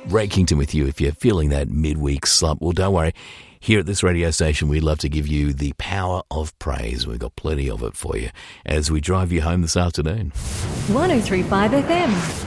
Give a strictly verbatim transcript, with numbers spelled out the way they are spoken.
Ray Kington with you if you're feeling that midweek slump. Well, don't worry. Here at this radio station, we'd love to give you the power of praise. We've got plenty of it for you as we drive you home this afternoon. one oh three point five F M.